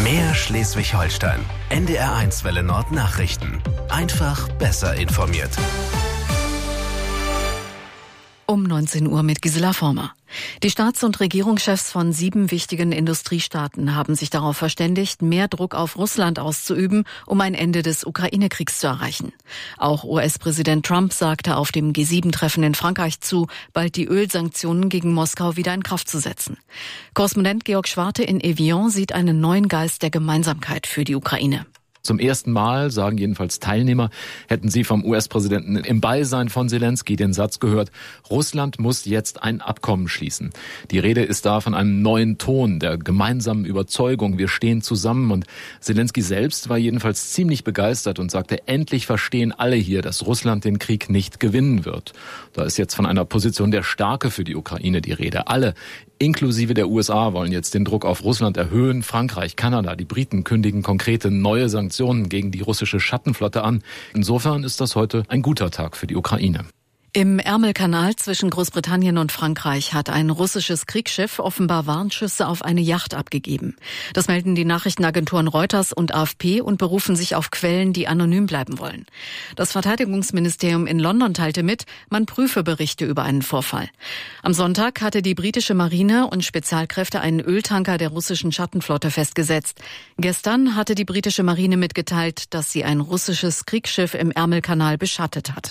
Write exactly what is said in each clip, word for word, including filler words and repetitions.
Mehr Schleswig-Holstein. N D R eins Welle Nord Nachrichten. Einfach besser informiert. Um neunzehn Uhr mit Gisela Former. Die Staats- und Regierungschefs von sieben wichtigen Industriestaaten haben sich darauf verständigt, mehr Druck auf Russland auszuüben, um ein Ende des Ukraine-Kriegs zu erreichen. Auch U S-Präsident Trump sagte auf dem G sieben Treffen in Frankreich zu, bald die Ölsanktionen gegen Moskau wieder in Kraft zu setzen. Korrespondent Georg Schwarte in Evian sieht einen neuen Geist der Gemeinsamkeit für die Ukraine. Zum ersten Mal, sagen jedenfalls Teilnehmer, hätten sie vom U S-Präsidenten im Beisein von Selenskyj den Satz gehört, Russland muss jetzt ein Abkommen schließen. Die Rede ist da von einem neuen Ton, der gemeinsamen Überzeugung, wir stehen zusammen. Und Selenskyj selbst war jedenfalls ziemlich begeistert und sagte, endlich verstehen alle hier, dass Russland den Krieg nicht gewinnen wird. Da ist jetzt von einer Position der Stärke für die Ukraine die Rede. Alle, inklusive der U S A, wollen jetzt den Druck auf Russland erhöhen. Frankreich, Kanada, die Briten kündigen konkrete neue Sanktionen gegen die russische Schattenflotte an. Insofern ist das heute ein guter Tag für die Ukraine. Im Ärmelkanal zwischen Großbritannien und Frankreich hat ein russisches Kriegsschiff offenbar Warnschüsse auf eine Yacht abgegeben. Das melden die Nachrichtenagenturen Reuters und A F P und berufen sich auf Quellen, die anonym bleiben wollen. Das Verteidigungsministerium in London teilte mit, man prüfe Berichte über einen Vorfall. Am Sonntag hatte die britische Marine und Spezialkräfte einen Öltanker der russischen Schattenflotte festgesetzt. Gestern hatte die britische Marine mitgeteilt, dass sie ein russisches Kriegsschiff im Ärmelkanal beschattet hat.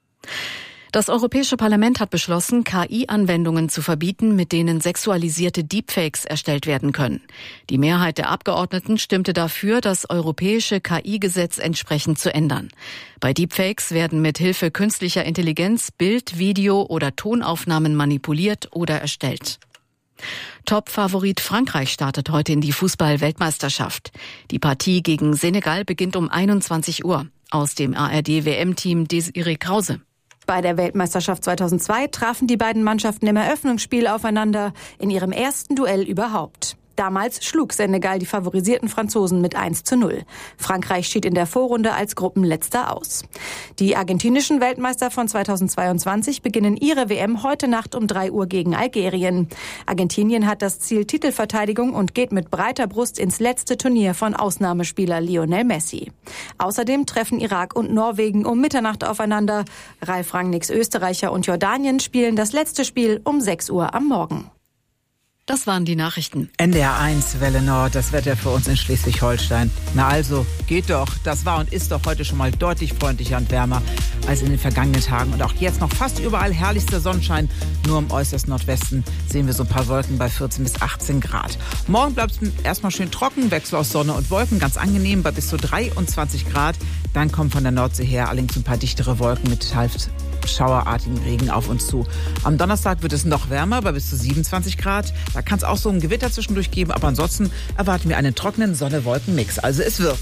Das Europäische Parlament hat beschlossen, K I-Anwendungen zu verbieten, mit denen sexualisierte Deepfakes erstellt werden können. Die Mehrheit der Abgeordneten stimmte dafür, das europäische K I-Gesetz entsprechend zu ändern. Bei Deepfakes werden mit Hilfe künstlicher Intelligenz Bild-, Video- oder Tonaufnahmen manipuliert oder erstellt. Top-Favorit Frankreich startet heute in die Fußball-Weltmeisterschaft. Die Partie gegen Senegal beginnt um einundzwanzig Uhr. Aus dem A R D-W M-Team Desiree Krause. Bei der Weltmeisterschaft zweitausendzwei trafen die beiden Mannschaften im Eröffnungsspiel aufeinander, in ihrem ersten Duell überhaupt. Damals schlug Senegal die favorisierten Franzosen mit eins zu null. Frankreich schied in der Vorrunde als Gruppenletzter aus. Die argentinischen Weltmeister von zweitausendzweiundzwanzig beginnen ihre W M heute Nacht um drei Uhr gegen Algerien. Argentinien hat das Ziel Titelverteidigung und geht mit breiter Brust ins letzte Turnier von Ausnahmespieler Lionel Messi. Außerdem treffen Irak und Norwegen um Mitternacht aufeinander. Ralf Rangnicks Österreicher und Jordanien spielen das letzte Spiel um sechs Uhr am Morgen. Das waren die Nachrichten. N D R eins Welle Nord, das Wetter für uns in Schleswig-Holstein. Na also, geht doch. Das war und ist doch heute schon mal deutlich freundlicher und wärmer als in den vergangenen Tagen. Und auch jetzt noch fast überall herrlichster Sonnenschein. Nur im äußersten Nordwesten sehen wir so ein paar Wolken bei vierzehn bis achtzehn Grad. Morgen bleibt es erstmal schön trocken, Wechsel aus Sonne und Wolken, ganz angenehm bei bis zu dreiundzwanzig Grad. Dann kommen von der Nordsee her allerdings ein paar dichtere Wolken mit halb schauerartigen Regen auf uns zu. Am Donnerstag wird es noch wärmer, bei bis zu siebenundzwanzig Grad. Da kann es auch so ein Gewitter zwischendurch geben, aber ansonsten erwarten wir einen trockenen Sonne-Wolken-Mix. Also es wird.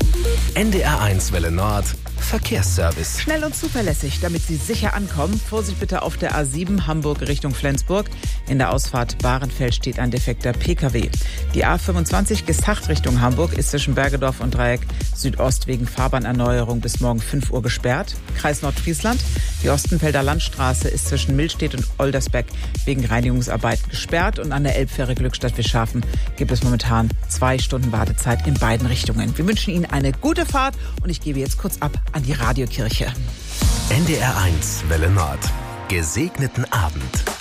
N D R eins Welle Nord Verkehrsservice. Schnell und zuverlässig, damit Sie sicher ankommen. Vorsicht bitte auf der A sieben Hamburg Richtung Flensburg. In der Ausfahrt Bahrenfeld steht ein defekter P K W. Die A fünfundzwanzig Gestacht Richtung Hamburg ist zwischen Bergedorf und Dreieck Südost wegen Fahrbahnerneuerung bis morgen fünf Uhr gesperrt. Kreis Nordfriesland. Die Ostenfelder Landstraße ist zwischen Millstedt und Oldersbeck wegen Reinigungsarbeiten gesperrt. Und an der Elbfähre Glückstadt-Wischhafen gibt es momentan zwei Stunden Wartezeit in beiden Richtungen. Wir wünschen Ihnen eine gute Fahrt und ich gebe jetzt kurz ab an die Radiokirche. N D R eins Welle Nord. Gesegneten Abend.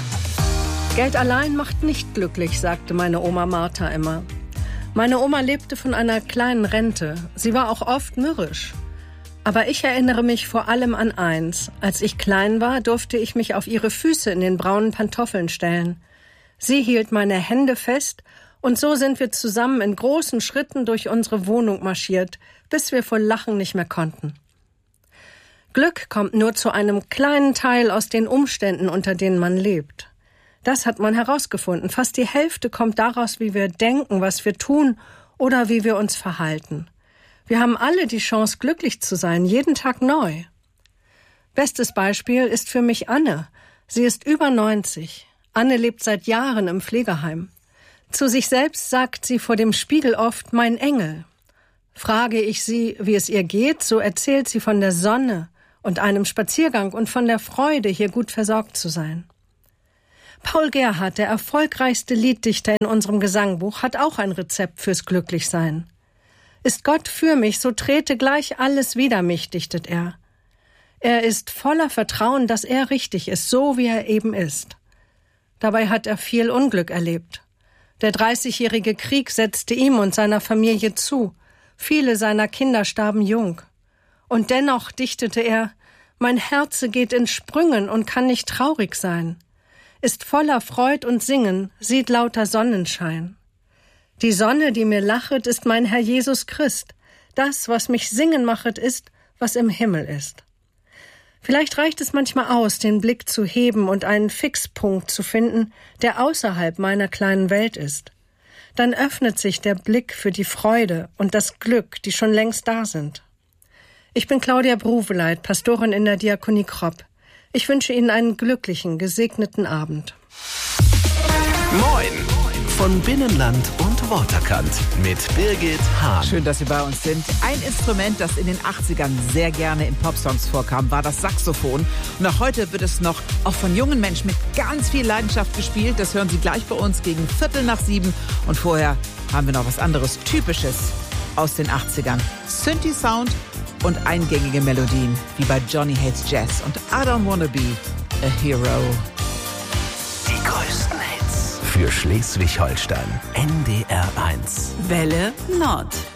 Geld allein macht nicht glücklich, sagte meine Oma Martha immer. Meine Oma lebte von einer kleinen Rente. Sie war auch oft mürrisch. Aber ich erinnere mich vor allem an eins. Als ich klein war, durfte ich mich auf ihre Füße in den braunen Pantoffeln stellen. Sie hielt meine Hände fest und so sind wir zusammen in großen Schritten durch unsere Wohnung marschiert, bis wir vor Lachen nicht mehr konnten. Glück kommt nur zu einem kleinen Teil aus den Umständen, unter denen man lebt. Das hat man herausgefunden. Fast die Hälfte kommt daraus, wie wir denken, was wir tun oder wie wir uns verhalten. Wir haben alle die Chance, glücklich zu sein, jeden Tag neu. Bestes Beispiel ist für mich Anne. Sie ist über neunzig. Anne lebt seit Jahren im Pflegeheim. Zu sich selbst sagt sie vor dem Spiegel oft, mein Engel. Frage ich sie, wie es ihr geht, so erzählt sie von der Sonne und einem Spaziergang und von der Freude, hier gut versorgt zu sein. Paul Gerhardt, der erfolgreichste Lieddichter in unserem Gesangbuch, hat auch ein Rezept fürs Glücklichsein. Ist Gott für mich, so trete gleich alles wider mich, dichtet er. Er ist voller Vertrauen, dass er richtig ist, so wie er eben ist. Dabei hat er viel Unglück erlebt. Der dreißigjährige Krieg setzte ihm und seiner Familie zu. Viele seiner Kinder starben jung. Und dennoch dichtete er: Mein Herze geht in Sprüngen und kann nicht traurig sein. Ist voller Freud und Singen, sieht lauter Sonnenschein. Die Sonne, die mir lachet, ist mein Herr Jesus Christ. Das, was mich singen machet, ist, was im Himmel ist. Vielleicht reicht es manchmal aus, den Blick zu heben und einen Fixpunkt zu finden, der außerhalb meiner kleinen Welt ist. Dann öffnet sich der Blick für die Freude und das Glück, die schon längst da sind. Ich bin Claudia Bruweleit, Pastorin in der Diakonie Kropp. Ich wünsche Ihnen einen glücklichen, gesegneten Abend. Moin von Binnenland und Waterkant mit Birgit Hahn. Schön, dass Sie bei uns sind. Ein Instrument, das in den achtzigern sehr gerne in Popsongs vorkam, war das Saxophon. Und auch heute wird es noch auch von jungen Menschen mit ganz viel Leidenschaft gespielt. Das hören Sie gleich bei uns gegen Viertel nach sieben. Und vorher haben wir noch was anderes Typisches aus den achtzigern. Synthi-Sound und eingängige Melodien, wie bei Johnny Hates Jazz und I Don't Wanna Be a Hero. Die größten Hits für Schleswig-Holstein. N D R eins. Welle Nord.